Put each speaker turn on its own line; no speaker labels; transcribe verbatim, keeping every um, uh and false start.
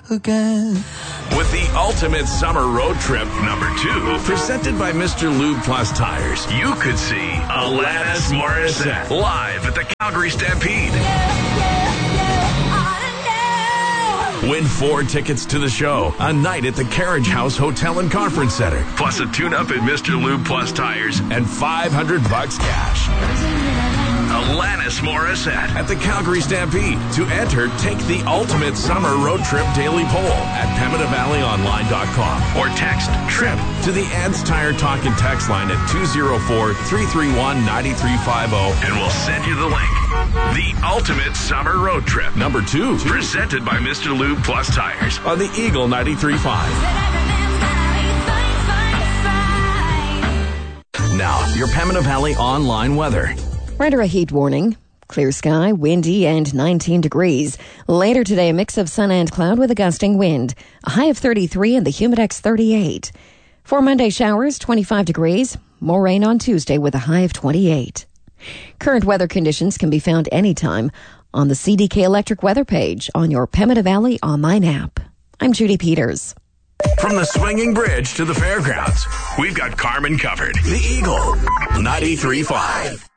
again.
With the ultimate summer road trip number two, presented by Mister Lube Plus Tires, you could see Alanis Morissette live at the Calgary Stampede. Win four tickets to the show, a night at the Carriage House Hotel and Conference Center, plus a tune-up at Mister Lube Plus Tires, and five hundred bucks cash. Alanis Morissette at the Calgary Stampede. To enter, take the ultimate summer road trip daily poll at pemmican valley online dot com or text TRIP to the Ed's Tire Talk and text line at two oh four, three three one, nine three five oh and we'll send you the link. The ultimate summer road trip number two, presented by Mister Lube Plus Tires on the Eagle ninety-three point five. Now, your Pembina Valley online weather.
We're under a heat warning. Clear sky, windy, and nineteen degrees. Later today, a mix of sun and cloud with a gusting wind. A high of thirty-three and the humidex thirty-eight. For Monday, showers, twenty-five degrees. More rain on Tuesday with a high of twenty-eight. Current weather conditions can be found anytime on the C D K Electric weather page on your Pembina Valley online app. I'm Judy Peters.
From the swinging bridge to the fairgrounds, we've got Carmen covered. The Eagle ninety-three point five.